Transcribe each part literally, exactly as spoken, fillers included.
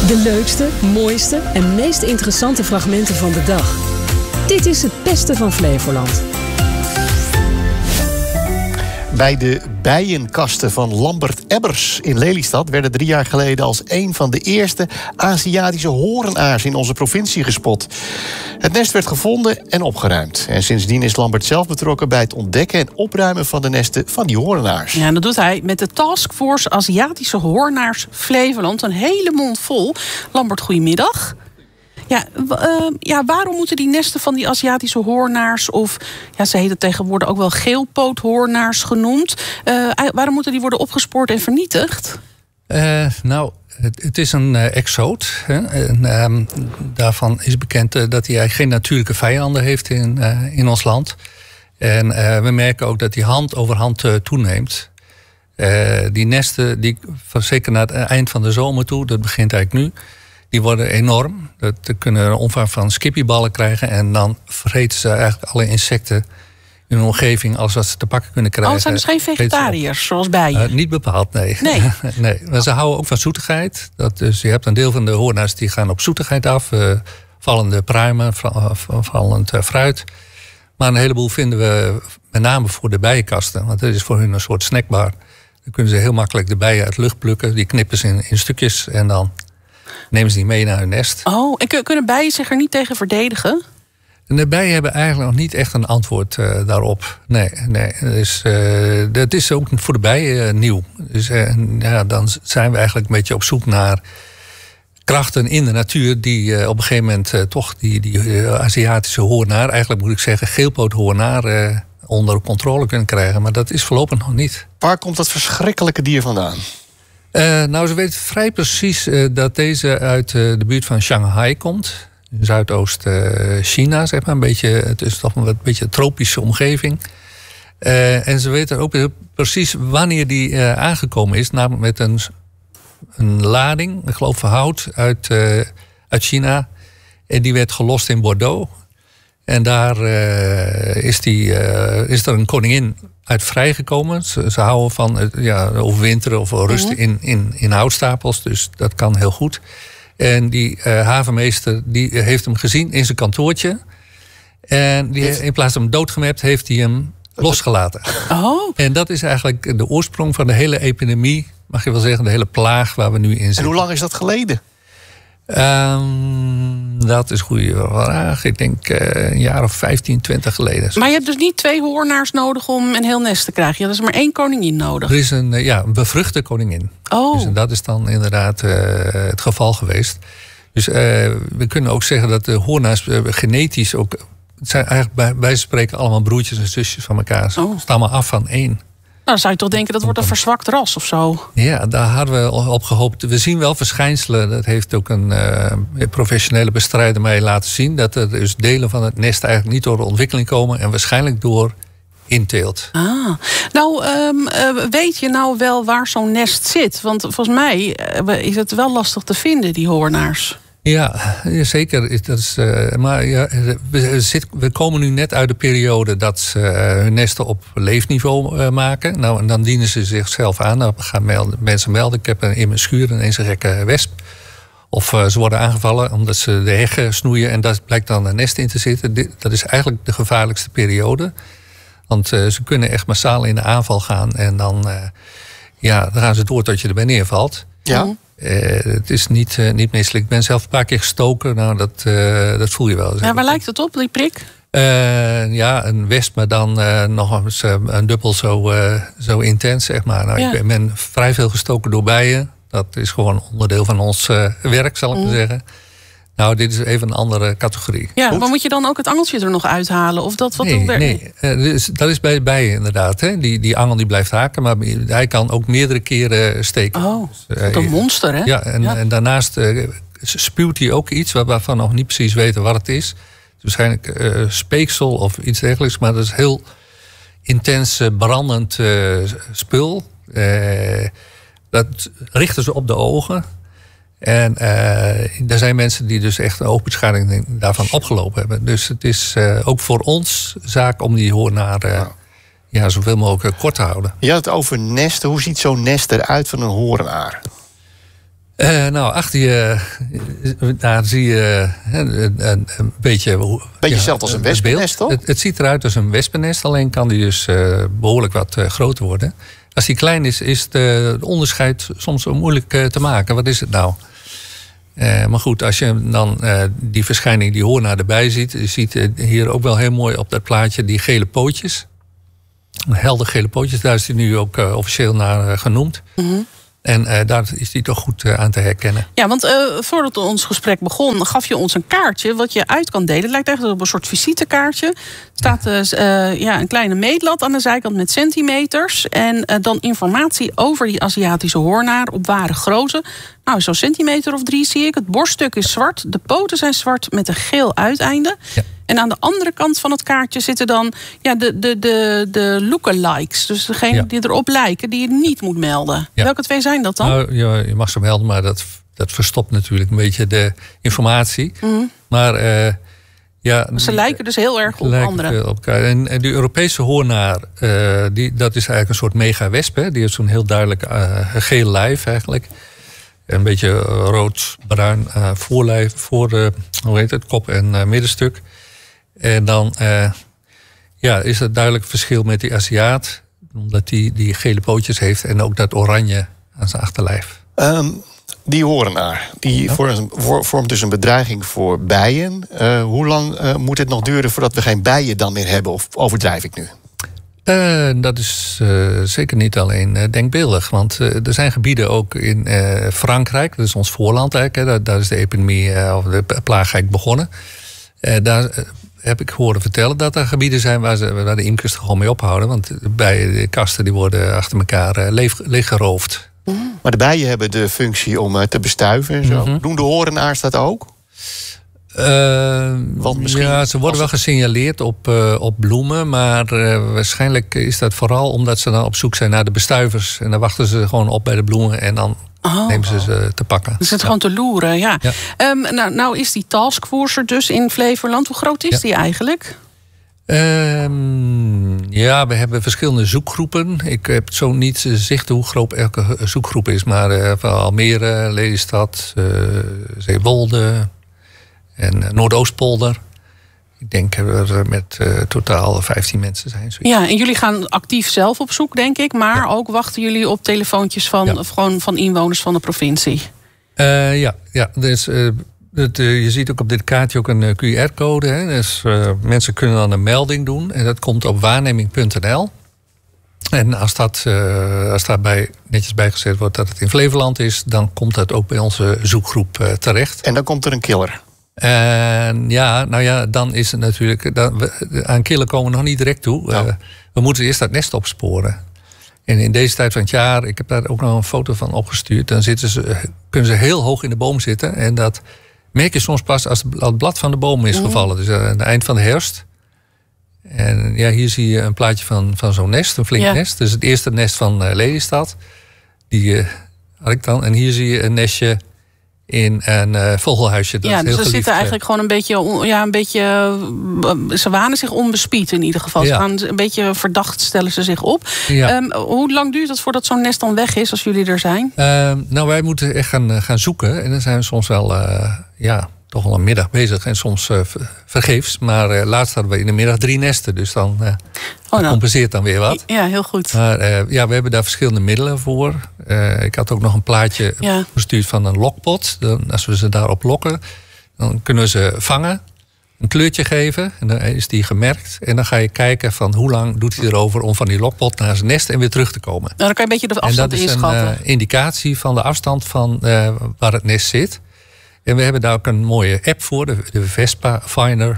De leukste, mooiste en meest interessante fragmenten van de dag. Dit is het beste van Flevoland. Bij de bijenkasten van Lambert Ebbers in Lelystad werden drie jaar geleden als een van de eerste Aziatische hoornaars in onze provincie gespot. Het nest werd gevonden en opgeruimd. En sindsdien is Lambert zelf betrokken bij het ontdekken en opruimen van de nesten van die hoornaars. Ja, dat doet hij met de Taskforce Aziatische Hoornaars Flevoland. Een hele mond vol. Lambert, goedemiddag. Ja, uh, ja, waarom moeten die nesten van die Aziatische hoornaars, of ja, ze heten tegenwoordig ook wel geelpoothoornaars genoemd, uh, waarom moeten die worden opgespoord en vernietigd? Uh, nou, het, het is een uh, exoot. Hè? En, um, daarvan is bekend uh, dat hij eigenlijk geen natuurlijke vijanden heeft in, uh, in ons land. En uh, we merken ook dat die hand over hand uh, toeneemt. Uh, die nesten, die, zeker naar het eind van de zomer toe, dat begint eigenlijk nu, die worden enorm. Dat kunnen een omvang van skippyballen krijgen. En dan vreten ze eigenlijk alle insecten in hun omgeving, als wat ze te pakken kunnen krijgen. Oh, het zijn dus geen vegetariërs, zoals bijen? Uh, niet bepaald, nee. Nee. nee. Maar ze houden ook van zoetigheid. Dat, dus je hebt een deel van de hoornaars die gaan op zoetigheid af. Uh, vallende pruimen, vallend uh, fruit. Maar een heleboel vinden we met name voor de bijenkasten. Want dat is voor hun een soort snackbar. Dan kunnen ze heel makkelijk de bijen uit de lucht plukken. Die knippen ze in, in stukjes en dan nemen ze die mee naar hun nest. Oh, en kunnen bijen zich er niet tegen verdedigen? De bijen hebben eigenlijk nog niet echt een antwoord uh, daarop. Nee, nee. Dus, uh, dat is ook voor de bijen uh, nieuw. Dus uh, ja, dan zijn we eigenlijk een beetje op zoek naar krachten in de natuur die uh, op een gegeven moment uh, toch die, die uh, Aziatische hoornaar, eigenlijk moet ik zeggen geelpoothoornaar, uh, onder controle kunnen krijgen. Maar dat is voorlopig nog niet. Waar komt dat verschrikkelijke dier vandaan? Uh, nou, ze weten vrij precies uh, dat deze uit uh, de buurt van Shanghai komt. Zuidoost-China, uh, zeg maar. Een beetje, het is toch een beetje een tropische omgeving. Uh, en ze weten ook precies wanneer die uh, aangekomen is. Namelijk met een, een lading, ik geloof van hout, uit, uh, uit China. En die werd gelost in Bordeaux. En daar uh, is, die, uh, is er een koningin uit vrijgekomen. Ze, ze houden van uh, ja, overwinteren of rusten in, in, in houtstapels. Dus dat kan heel goed. En die uh, havenmeester die heeft hem gezien in zijn kantoortje. En die, in plaats van hem doodgemapt, heeft hij hem losgelaten. Oh. En dat is eigenlijk de oorsprong van de hele epidemie. Mag je wel zeggen, de hele plaag waar we nu in zitten. En hoe lang is dat geleden? Um, dat is een goede vraag. Ik denk uh, een jaar of vijftien, twintig geleden. Maar je hebt dus niet twee hoornaars nodig om een heel nest te krijgen. Je hebt dus maar één koningin nodig. Er is een, uh, ja, een bevruchte koningin. Oh. Dus dat is dan inderdaad uh, het geval geweest. Dus uh, we kunnen ook zeggen dat de hoornaars uh, genetisch ook, het zijn eigenlijk bij wijze van spreken allemaal broertjes en zusjes van elkaar. Ze oh. stammen af van één. Nou, dan zou je toch denken dat wordt een verzwakt ras of zo. Ja, daar hadden we op gehoopt. We zien wel verschijnselen. Dat heeft ook een uh, professionele bestrijder mij laten zien. Dat er dus delen van het nest eigenlijk niet door de ontwikkeling komen. En waarschijnlijk door inteelt. Ah, nou, um, uh, weet je nou wel waar zo'n nest zit? Want volgens mij uh, is het wel lastig te vinden, die hoornaars. Ja, zeker. Dat is, uh, maar ja, we, zit, we komen nu net uit de periode dat ze uh, hun nesten op leefniveau uh, maken. Nou, en dan dienen ze zichzelf aan. Dan gaan melden, mensen melden. Ik heb in mijn schuur ineens een gekke wesp. Of uh, ze worden aangevallen omdat ze de heggen snoeien. En daar blijkt dan een nest in te zitten. Dat is eigenlijk de gevaarlijkste periode. Want uh, ze kunnen echt massaal in de aanval gaan. En dan, uh, ja, dan gaan ze door tot je erbij neervalt. Ja. Uh, het is niet, uh, niet misselijk. Ik ben zelf een paar keer gestoken. Nou, dat, uh, dat voel je wel. Ja, waar lijkt het op, die prik? Uh, ja, een wesp, maar dan uh, nog eens uh, een dubbel zo, uh, zo intens, zeg maar. Nou, ja. Ik ben, ben vrij veel gestoken door bijen. Dat is gewoon onderdeel van ons uh, werk, zal ik maar mm. zeggen. Nou, dit is even een andere categorie. Ja, Goed. Maar moet je dan ook het angeltje er nog uithalen? Of dat wat nee, er... nee. Uh, dus, dat is bij bijen inderdaad. Hè. Die, die angel die blijft haken, maar hij kan ook meerdere keren steken. Oh, dus, uh, een monster, hè? Ja, en, ja. en daarnaast uh, spuwt hij ook iets waarvan we nog niet precies weten wat het is. Waarschijnlijk uh, speeksel of iets dergelijks, maar dat is heel intens uh, brandend uh, spul. Uh, dat richten ze op de ogen. En uh, er zijn mensen die dus echt een oogbeschadiging daarvan opgelopen hebben. Dus het is uh, ook voor ons zaak om die hoornaar uh, ja. ja, zoveel mogelijk kort te houden. Je had het over nesten. Hoe ziet zo'n nest eruit van een hoornaar? Uh, nou, achter je, daar zie je een, een, een beetje... Beetje zelfs als een wespennest, toch? Het, het ziet eruit als een wespennest, alleen kan die dus uh, behoorlijk wat uh, groter worden. Als die klein is, is het onderscheid soms zo moeilijk uh, te maken. Wat is het nou? Uh, maar goed, als je dan uh, die verschijning, die hoornaar erbij ziet... je ziet uh, hier ook wel heel mooi op dat plaatje die gele pootjes. Helder gele pootjes, daar is die nu ook uh, officieel naar uh, genoemd. Mm-hmm. En uh, daar is die toch goed uh, aan te herkennen. Ja, want uh, voordat ons gesprek begon, gaf je ons een kaartje wat je uit kan delen. Het lijkt eigenlijk op een soort visitekaartje. Er staat uh, uh, ja, een kleine meetlat aan de zijkant met centimeters. En uh, dan informatie over die Aziatische hoornaar op ware grootte. Nou, zo'n centimeter of drie zie ik. Het borststuk is zwart, de poten zijn zwart met een geel uiteinde. Ja. En aan de andere kant van het kaartje zitten dan ja, de, de, de, de lookalikes. Dus degene ja. die erop lijken, die je niet moet melden. Ja. Welke twee zijn dat dan? Nou, ja, je mag ze melden, maar dat, dat verstopt natuurlijk een beetje de informatie. Mm-hmm. Maar uh, ja, ze lijken dus heel erg op anderen. Op elkaar. En, en die Europese hoornaar, uh, die, dat is eigenlijk een soort mega-wesp. Hè? Die heeft zo'n heel duidelijk uh, geel lijf eigenlijk. Een beetje rood-bruin uh, voorlijf, voor uh, hoe heet het, kop en uh, middenstuk. En dan uh, ja, is er duidelijk verschil met die Aziat. Omdat die, die gele pootjes heeft en ook dat oranje aan zijn achterlijf. Um, die hoornaar, die ja. vormt, vormt dus een bedreiging voor bijen. Uh, hoe lang uh, moet het nog duren voordat we geen bijen dan meer hebben? Of overdrijf ik nu? Uh, dat is uh, zeker niet alleen uh, denkbeeldig. Want uh, er zijn gebieden ook in uh, Frankrijk, dat is ons voorland eigenlijk. Hè, daar, daar is de epidemie uh, of de plaag eigenlijk begonnen. Uh, daar uh, heb ik horen vertellen dat er gebieden zijn waar, ze, waar de imkers er gewoon mee ophouden. Want bij de kasten die worden achter elkaar uh, leeg, leeggeroofd. Mm-hmm. Maar de bijen hebben de functie om uh, te bestuiven en zo. Mm-hmm. Doen de hoornaars dat ook? Uh, Want ja, ze worden wel gesignaleerd op, uh, op bloemen. Maar uh, waarschijnlijk is dat vooral omdat ze dan op zoek zijn naar de bestuivers. En dan wachten ze gewoon op bij de bloemen en dan oh. nemen ze ze te pakken. Dus het ja. gewoon te loeren, ja. ja. Um, nou, nou is die taskforce er dus in Flevoland. Hoe groot is ja. die eigenlijk? Um, ja, we hebben verschillende zoekgroepen. Ik heb zo niet zicht hoe groot elke zoekgroep is. Maar uh, van Almere, Lelystad, uh, Zeewolde en uh, Noordoostpolder. Ik denk dat we er met uh, totaal vijftien mensen zijn. Zoiets. Ja, en jullie gaan actief zelf op zoek, denk ik. Maar ja. ook wachten jullie op telefoontjes van, ja. gewoon van inwoners van de provincie? Uh, ja, ja, dus... Uh, Het, uh, je ziet ook op dit kaartje ook een uh, Q R-code. Hè? Dus uh, mensen kunnen dan een melding doen. En dat komt op waarneming punt n l. En als, dat, uh, als daarbij netjes bijgezet wordt dat het in Flevoland is, dan komt dat ook bij onze zoekgroep uh, terecht. En dan komt er een killer. En ja, nou ja, dan is het natuurlijk... Dan, we, aan killer komen we nog niet direct toe. Ja. Uh, we moeten eerst dat nest opsporen. En in deze tijd van het jaar, ik heb daar ook nog een foto van opgestuurd, dan zitten ze, kunnen ze heel hoog in de boom zitten. En dat merk je soms pas als het blad van de boom is gevallen. Dus aan het eind van de herfst. En ja, hier zie je een plaatje van, van zo'n nest, een flink ja. nest. Dus het eerste nest van uh, Lelystad. Die uh, had ik dan. En hier zie je een nestje in een uh, vogelhuisje. Dat ja, is dus heel ze zitten eigenlijk gewoon een beetje, ja, een beetje... Uh, ze wanen zich onbespied in ieder geval. Ja. Ze gaan een beetje verdacht stellen ze zich op. Ja. Um, hoe lang duurt het voordat zo'n nest dan weg is als jullie er zijn? Uh, nou, wij moeten echt gaan, gaan zoeken. En dan zijn we soms wel, uh, ja, toch wel een middag bezig. En soms uh, vergeefs. Maar uh, laatst hadden we in de middag drie nesten. Dus dan uh, oh, nou. compenseert dan weer wat. Ja, heel goed. Maar uh, ja, we hebben daar verschillende middelen voor. Uh, ik had ook nog een plaatje ja. gestuurd van een lokpot. Dan, als we ze daarop lokken, dan kunnen we ze vangen. Een kleurtje geven. En dan is die gemerkt. En dan ga je kijken van hoe lang doet hij erover om van die lokpot naar zijn nest en weer terug te komen. Nou, dan kan je een beetje de afstand inschatten. En dat is een uh, indicatie van de afstand van uh, waar het nest zit. En we hebben daar ook een mooie app voor, de, de Vespa Finder.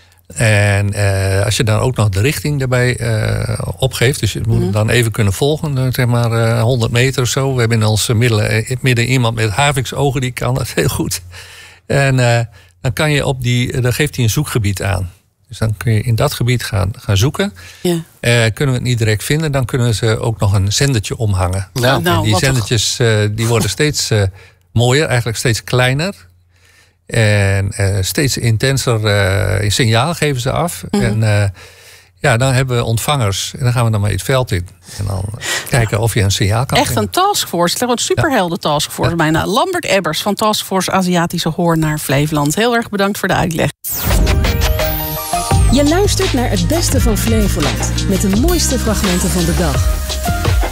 En uh, als je dan ook nog de richting daarbij uh, opgeeft, dus je moet hem dan even kunnen volgen, zeg maar uh, honderd meter of zo. We hebben in ons midden, midden iemand met haviksogen, die kan dat heel goed. En uh, dan kan je op die, dan geeft hij een zoekgebied aan. Dus dan kun je in dat gebied gaan, gaan zoeken. Ja. Uh, kunnen we het niet direct vinden, dan kunnen we ze ook nog een zendertje omhangen. Nou, nou, en die zendertjes uh, die worden steeds uh, mooier, eigenlijk steeds kleiner. En uh, steeds intenser uh, signaal geven ze af. Mm-hmm. En uh, Ja, dan hebben we ontvangers. En dan gaan we dan maar het veld in. En dan kijken of je een signaal kan Echt brengen. een taskforce. Een superhelden taskforce Ja. bijna. Lambert Ebbers van Taskforce Aziatische Hoornaar Flevoland. Heel erg bedankt voor de uitleg. Je luistert naar het beste van Flevoland. Met de mooiste fragmenten van de dag.